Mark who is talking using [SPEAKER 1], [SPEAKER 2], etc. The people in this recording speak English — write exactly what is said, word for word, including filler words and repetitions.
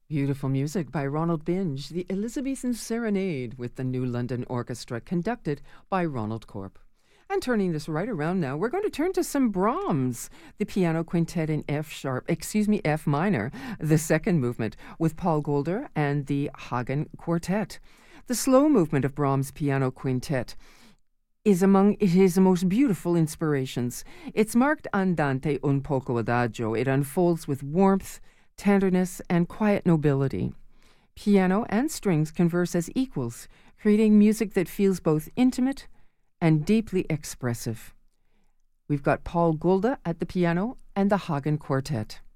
[SPEAKER 1] Beautiful music by Ronald Binge, the Elizabethan Serenade with the New London Orchestra, conducted by Ronald Corp. And turning this right around now, we're going to turn to some Brahms, the piano quintet in F sharp, excuse me, F minor, the second movement, with Paul Golder and the Hagen Quartet. The slow movement of Brahms' piano quintet is among his most beautiful inspirations. It's marked andante un poco adagio. It unfolds with warmth, tenderness, and quiet nobility. Piano and strings converse as equals, creating music that feels both intimate and deeply expressive. We've got Paul Golder at the piano and the Hagen Quartet.